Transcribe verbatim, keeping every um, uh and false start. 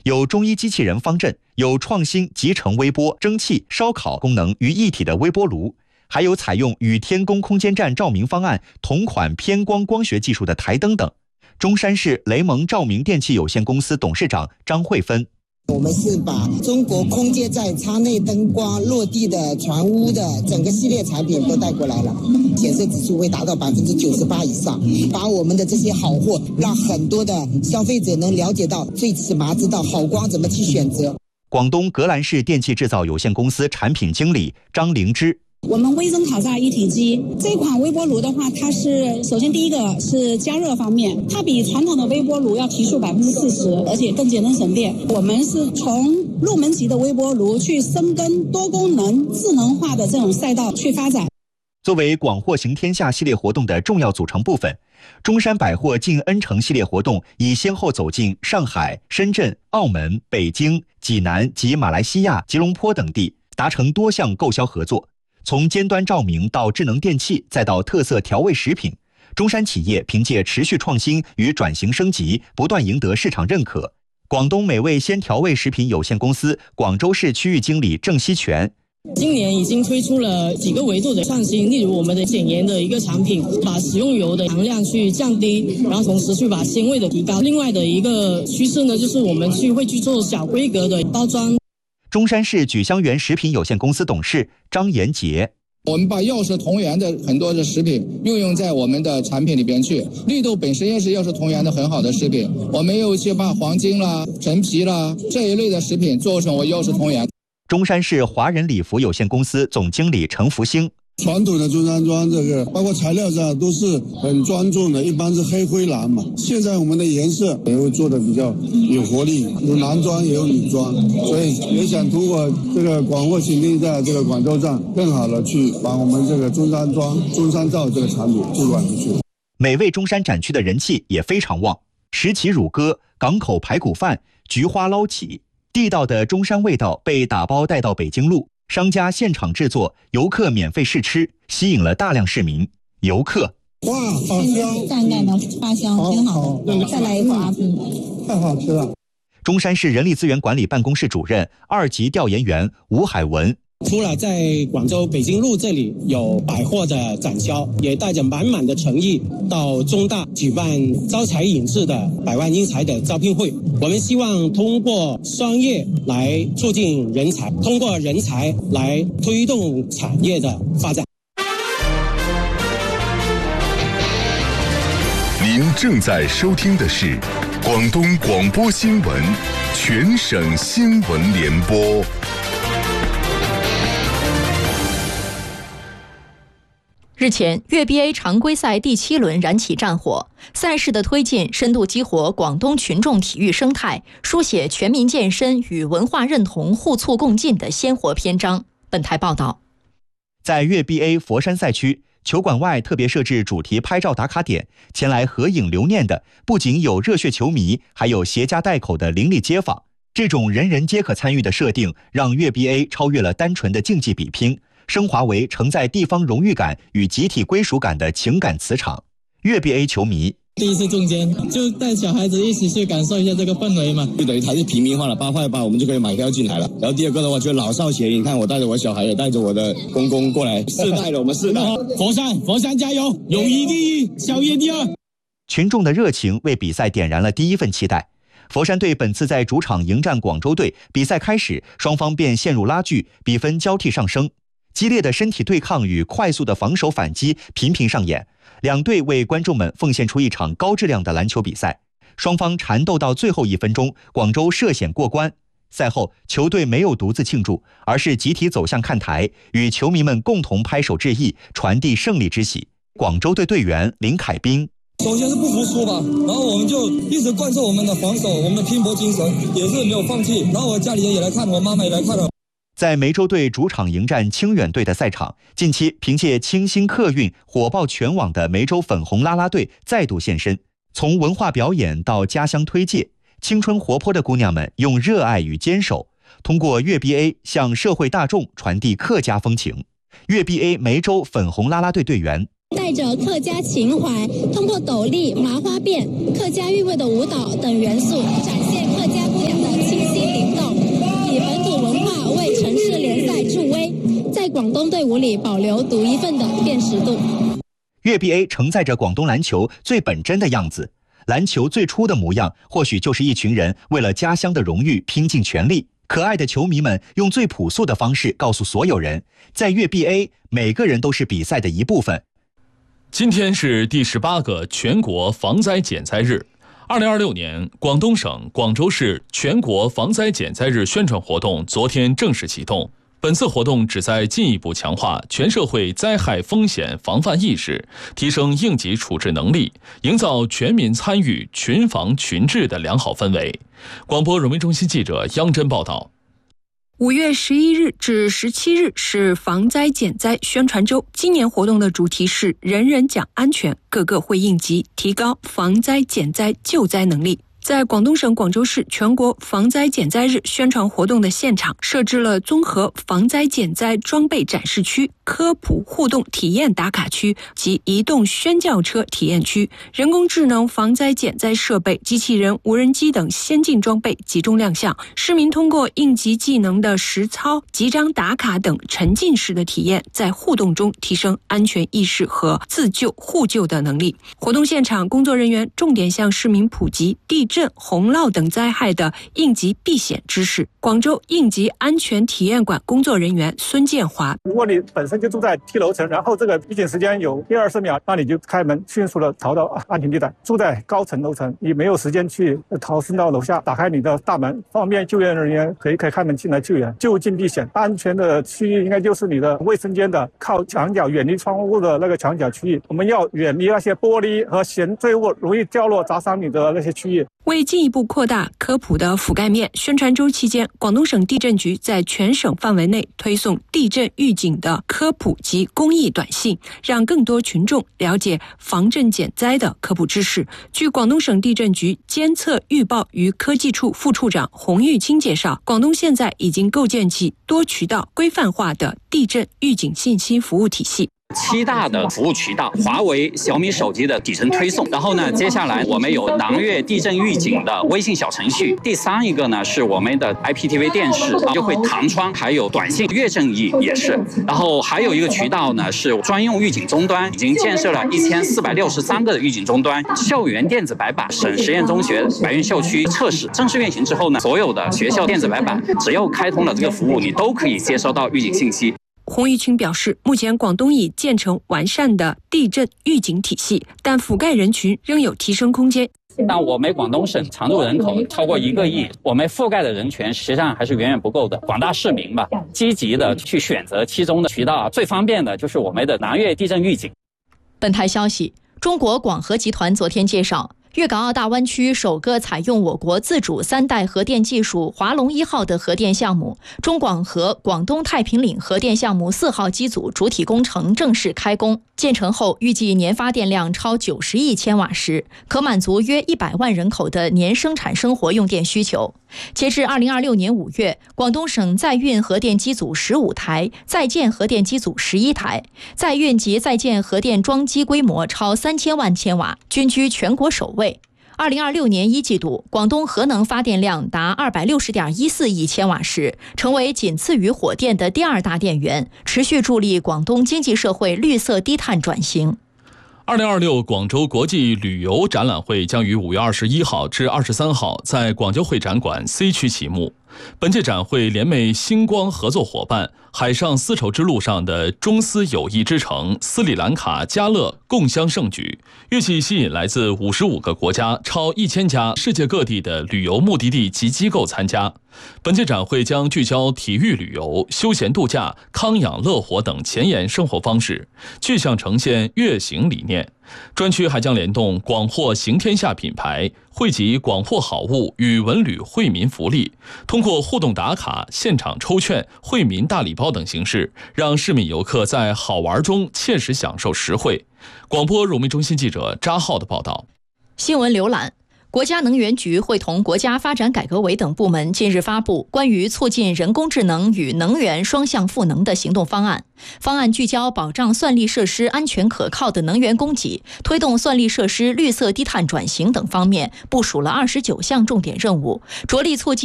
有中医机器人方阵，有创新集成微波、蒸汽、烧烤功能于一体的微波炉，还有采用与天宫空间站照明方案同款偏光光学技术的台灯等。中山市雷蒙照明电器有限公司董事长张慧芬。 我们是把中国空间站舱内灯光、落地的船屋的整个系列产品都带过来了，显色指数会达到百分之九十八以上，把我们的这些好货让很多的消费者能了解到，最起码知道好光怎么去选择。 广东格兰仕电器制造有限公司产品经理张灵芝。 我们微增烤炸一体机这款微波炉的话，它是首先第一个是加热方面，它比传统的微波炉要提速百分之四十，而且更节能省电。我们是从入门级的微波炉去深耕多功能智能化的这种赛道去发展。 作为广货行天下系列活动的重要组成部分，中山百货进 N 城系列活动已先后走进上海、深圳、澳门、北京、济南及马来西亚吉隆坡等地，达成多项购销合作。从尖端照明到智能电器，再到特色调味食品，中山企业凭借持续创新与转型升级，不断赢得市场认可。广东美味鲜调味食品有限公司广州市区域经理郑希全。 今年已经推出了几个维度的创新，例如我们的减盐的一个产品，把食用油的含量去降低，然后同时去把鲜味的提高。另外的一个趋势呢，就是我们去会去做小规格的包装。 中山市举香园食品有限公司董事张延杰。 我们把药食同源的很多的食品运用在我们的产品里边去。绿豆本身也是药食同源的很好的食品，我们又去把黄金啦、陈皮啦这一类的食品做成为药食同源。 中山市华人礼服有限公司总经理陈福兴。 传统的中山装这个包括材料上都是很庄重的，一般是黑灰蓝嘛。现在我们的颜色也会做的比较有活力，有男装也有女装，所以也想通过这个广货行天下这个广州站，更好的去把我们这个中山装、中山皂这个产品推广出去。 美味中山展区的人气也非常旺，石岐乳鸽、港口排骨饭、菊花捞起，地道的中山味道被打包带到北京路。商家现场制作，游客免费试吃，吸引了大量市民。游客哇，好香， 淡淡的花香，挺好的。再来一个阿比， 太好吃了。 中山市人力资源管理办公室主任、二级调研员吴海文。 除了在广州北京路这里有百货的展销，也带着满满的诚意到中大举办招财引智的百万英才的招聘会。我们希望通过商业来促进人才，通过人才来推动产业的发展。 您正在收听的是广东广播新闻全省新闻联播。 日前，粤 B A 常规赛第七轮燃起战火，赛事的推进深度激活广东群众体育生态，书写全民健身与文化认同互促共进的鲜活篇章。本台报道， 在粤 B A 佛山赛区，球馆外特别设置主题拍照打卡点，前来合影留念的不仅有热血球迷，还有携家带口的邻里街坊。这种人人皆可参与的设定，让粤 B A 超越了单纯的竞技比拼，升华为承载地方荣誉感与集体归属感的情感磁场。粤 B A 球迷第一次中间就带小孩子一起去感受一下这个氛围嘛， 就等于它是平民化了，八块八我们就可以买票进来了。然后第二个的话就是老少咸宜，你看我带着我小孩，也带着我的公公过来，四代了，我们四代。 佛山，佛山加油！友谊第一，校业第二。 群众的热情为比赛点燃了第一份期待。佛山队本次在主场迎战广州队，比赛开始，双方便陷入拉锯，比分交替上升。激烈的身体对抗与快速的防守反击频频上演，两队为观众们奉献出一场高质量的篮球比赛。双方缠斗到最后一分钟，广州涉险过关。赛后，球队没有独自庆祝，而是集体走向看台，与球迷们共同拍手致意，传递胜利之喜。广州队队员林凯斌。 首先是不服输吧，然后我们就一直贯彻我们的防守，我们的拼搏精神，也是没有放弃。然后我家里人也来看，我妈妈也来看了。 在梅州队主场迎战清远队的赛场，近期凭借清新客运火爆全网的梅州粉红啦啦队再度现身。从文化表演到家乡推介，青春活泼的姑娘们用热爱与坚守，通过粤 B A 向社会大众传递客家风情。粤 B A 梅州粉红啦啦队队员带着客家情怀，通过斗笠、麻花辫、客家韵味的舞蹈等元素，展现客家姑娘的气广东队伍里保留独一份的辨识度。 粤 B A 承载着广东篮球最本真的样子，篮球最初的模样，或许就是一群人为了家乡的荣誉拼尽全力。可爱的球迷们用最朴素的方式告诉所有人，在粤 B A， 每个人都是比赛的一部分。 今天是第十八个全国防灾减灾日。二零二六年，广东省广州市全国防灾减灾日宣传活动昨天正式启动。本次活动旨在进一步强化全社会灾害风险防范意识，提升应急处置能力，营造全民参与、群防群治的良好氛围。广播人民中心记者央真报道。 五月十一日至十七日是防灾减灾宣传周，今年活动的主题是人人讲安全，个个会应急，提高防灾减灾救灾能力。在广东省广州市全国防灾减灾日宣传活动的现场，设置了综合防灾减灾装备展示区、科普互动体验打卡区及移动宣教车体验区。人工智能防灾减灾设备、机器人、无人机等先进装备集中亮相，市民通过应急技能的实操、集章打卡等沉浸式的体验，在互动中提升安全意识和自救互救的能力。活动现场，工作人员重点向市民普及地震、洪涝等灾害的应急避险知识。广州应急安全体验馆工作人员孙建华： 如果你本身就住在低楼层，然后这个预警时间有一二十秒，那你就开门迅速的逃到安全地带。住在高层楼层，你没有时间去逃生到楼下，打开你的大门，方便救援人员可以可以开门进来救援。就近避险，安全的区域应该就是你的卫生间的靠墙角、远离窗户的那个墙角区域。我们要远离那些玻璃和闲坠物容易掉落砸伤你的那些区域。 为进一步扩大科普的覆盖面，宣传周期间，广东省地震局在全省范围内推送地震预警的科普及公益短信，让更多群众了解防震减灾的科普知识。据广东省地震局监测预报与科技处副处长洪玉清介绍，广东现在已经构建起多渠道规范化的地震预警信息服务体系。 七大的服务渠道，华为、小米手机的底层推送，然后呢，接下来我们有南粤地震预警的微信小程序，第三一个呢是我们的 I P T V 电视，就会弹窗，还有短信，粤震仪也是，然后还有一个渠道呢是专用预警终端，已经建设了一千四百六十三个预警终端，校园电子白板，省实验中学白云校区测试正式运行之后呢，所有的学校电子白板只要开通了这个服务，你都可以接收到预警信息。 洪玉清表示，目前广东已建成完善的地震预警体系，但覆盖人群仍有提升空间。 但我们广东省常住人口超过一个亿，我们覆盖的人群实际上还是远远不够的。广大市民吧，积极的去选择其中的渠道，最方便的就是我们的南粤地震预警。 本台消息，中国广核集团昨天介绍，粤港澳大湾区首个采用我国自主三代核电技术华龙一号的核电项目中广核广东太平岭核电项目四号机组主体工程正式开工，建成后预计年发电量超九十亿千瓦时，可满足约一百万人口的年生产生活用电需求。截至二零二六年五月，广东省在运核电机组十五台，在建核电机组十一台，在运及在建核电装机规模超三千万千瓦，均居全国首位。二零二六年一季度，广东核能发电量达二百六十点一四亿千瓦时，成为仅次于火电的第二大电源，持续助力广东经济社会绿色低碳转型。 二零二六广州国际旅游展览会将于五月二十一号至二十三号在广交会展馆 C 区启幕。本届展会联袂星光合作伙伴、海上丝绸之路上的中斯友谊之城斯里兰卡加勒共襄盛举，预计吸引来自五十五个国家、超一千家世界各地的旅游目的地及机构参加。本届展会将聚焦体育旅游、休闲度假、康养乐活等前沿生活方式，具象呈现粤行理念。专区还将联动广货行天下品牌，汇集广货好物与文旅惠民福利，通过互动打卡、现场抽券、惠民大礼包等形式，让市民游客在好玩中切实享受实惠。广播荣民中心记者扎浩的报道。 新闻浏览。国家能源局会同国家发展改革委等部门近日发布关于促进人工智能与能源双向赋能的行动方案。方案聚焦保障算力设施安全可靠的能源供给，推动算力设施绿色低碳转型等方面，部署了二十九项重点任务，着力促进